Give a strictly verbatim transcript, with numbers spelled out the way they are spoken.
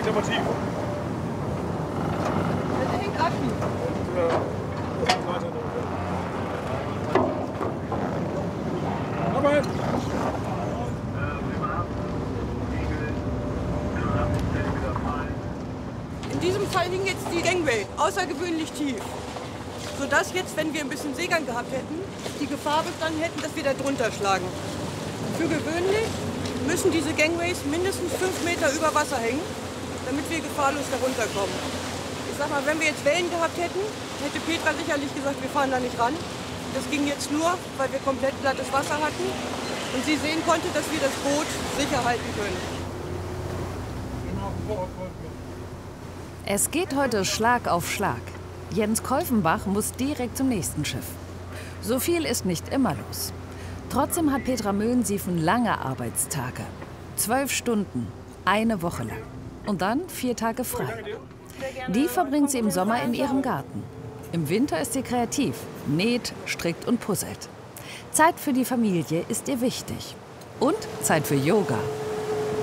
aber tief. Das hängt ab. Und, äh, weiter noch. Aber in diesem Fall hing jetzt die Gangway außergewöhnlich tief, sodass jetzt, wenn wir ein bisschen Seegang gehabt hätten, die Gefahr bestanden hätten, dass wir da drunter schlagen. Für gewöhnlich müssen diese Gangways mindestens fünf Meter über Wasser hängen, damit wir gefahrlos da runterkommen. Ich sag mal, wenn wir jetzt Wellen gehabt hätten, hätte Petra sicherlich gesagt, wir fahren da nicht ran. Das ging jetzt nur, weil wir komplett glattes Wasser hatten und sie sehen konnte, dass wir das Boot sicher halten können. Es geht heute Schlag auf Schlag. Jens Kolfenbach muss direkt zum nächsten Schiff. So viel ist nicht immer los. Trotzdem hat Petra Möhnsiefen lange Arbeitstage. Zwölf Stunden, eine Woche lang. Und dann vier Tage frei. Die verbringt sie im Sommer in ihrem Garten. Im Winter ist sie kreativ, näht, strickt und puzzelt. Zeit für die Familie ist ihr wichtig. Und Zeit für Yoga.